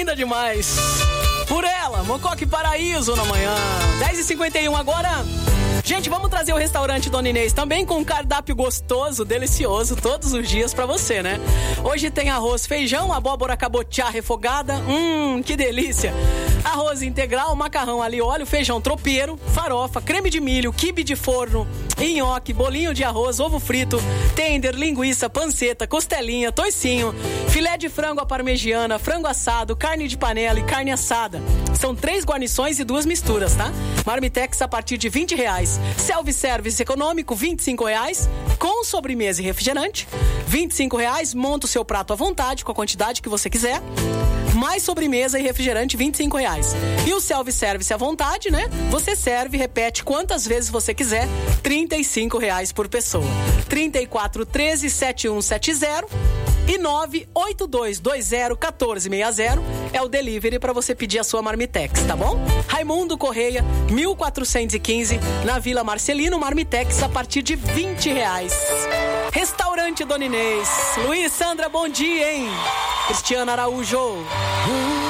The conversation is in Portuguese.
linda demais. Por ela, Mococa e Paraíso na manhã. 10h51 agora. Gente, vamos trazer o restaurante Dona Inês também com um cardápio gostoso, delicioso, todos os dias pra você, né? Hoje tem arroz, feijão, abóbora cabotiá refogada. Que delícia! Arroz integral, macarrão alho e óleo, feijão tropeiro, farofa, creme de milho, quibe de forno, nhoque, bolinho de arroz, ovo frito, tender, linguiça, panceta, costelinha, toicinho, filé de frango à parmegiana, frango assado, carne de panela e carne assada. São 3 guarnições e 2 misturas, tá? Marmitex a partir de R$20. Self-service econômico, R$25. Com sobremesa e refrigerante, R$25. Monta o seu prato à vontade, com a quantidade que você quiser. Mais sobremesa e refrigerante, R$25. E o self-service à vontade, né? Você serve e repete quantas vezes você quiser, R$35 por pessoa. 3413-7170 e 982201460 é o delivery para você pedir a sua Marmitex, tá bom? Raimundo Correia, 1415, na Vila Marcelino, Marmitex a partir de R$20. Restaurante Dona Inês. Luiz, Sandra, bom dia, hein? Cristiana Araújo.